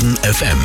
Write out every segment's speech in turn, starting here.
Baden FM.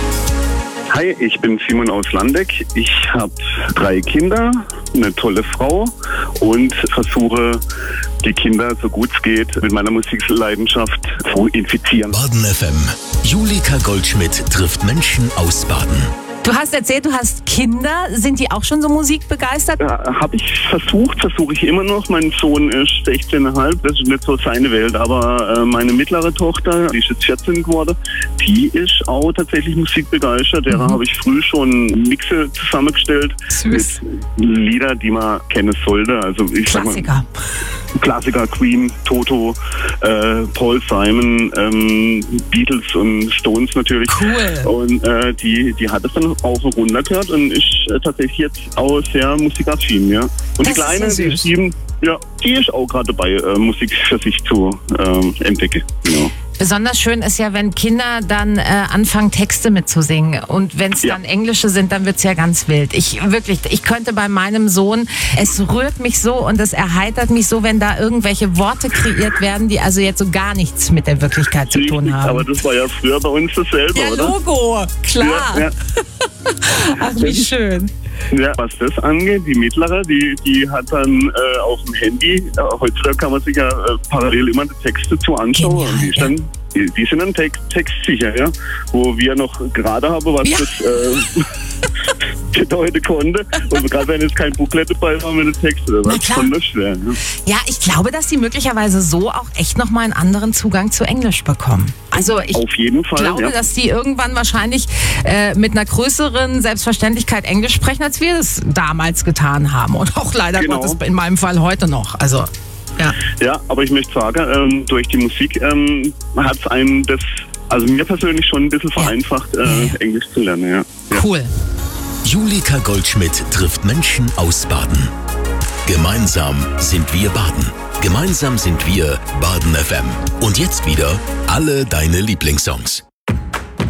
Hi, ich bin Simon aus Landeck. Ich habe 3 Kinder, eine tolle Frau und versuche, die Kinder, so gut es geht, mit meiner Musikleidenschaft zu infizieren. Baden FM. Julika Goldschmidt trifft Menschen aus Baden. Du hast erzählt, du hast Kinder. Sind die auch schon so musikbegeistert? Ja, habe ich versuche ich immer noch. Mein Sohn ist 16,5, das ist nicht so seine Welt, aber meine mittlere Tochter, die ist jetzt 14 geworden, die ist auch tatsächlich musikbegeistert. Der habe ich früh schon Mixe zusammengestellt. Süß. Mit Lieder, die man kennen sollte. Also ich Klassiker. Klassiker, Queen, Toto, Paul Simon, Beatles und Stones natürlich. Cool. Und die hat es dann auf und runter gehört und ist tatsächlich jetzt auch sehr musikaffin, ja. Und Das die Kleine, ist ja die ist 7, ja, die ist auch gerade dabei, Musik für sich zu entdecken. Genau. Besonders schön ist ja, wenn Kinder dann anfangen, Texte mitzusingen. Und wenn es dann englische sind, dann wird es ja ganz wild. Ich könnte bei meinem Sohn, es rührt mich so und es erheitert mich so, wenn da irgendwelche Worte kreiert werden, die also jetzt so gar nichts mit der Wirklichkeit zu tun haben. Aber das war ja früher bei uns dasselbe, ja, oder? Logo, klar. Ja. Ach, wie schön. Ja, was das angeht, die mittlere, die hat dann auf dem Handy, heutzutage kann man sich ja parallel immer die Texte zu anschauen. Genial, und die sind dann textsicher, ja. Wo wir noch gerade haben, was das bedeuten konnte. Und gerade wenn jetzt kein Booklet dabei war mit den Texten, das war schon schwer. Ne? Ja, ich glaube, dass sie möglicherweise so auch echt nochmal einen anderen Zugang zu Englisch bekommen. Also ich auf jeden Fall, glaube, dass die irgendwann wahrscheinlich mit einer größeren Selbstverständlichkeit Englisch sprechen, als wir es damals getan haben. Und auch leider Gottes in meinem Fall heute noch. Also ja, aber ich möchte sagen, durch die Musik hat es einem das, also mir persönlich schon ein bisschen vereinfacht, Englisch zu lernen. Ja. Cool. Julika Goldschmidt trifft Menschen aus Baden. Gemeinsam sind wir Baden. Gemeinsam sind wir Baden FM. Und jetzt wieder alle deine Lieblingssongs.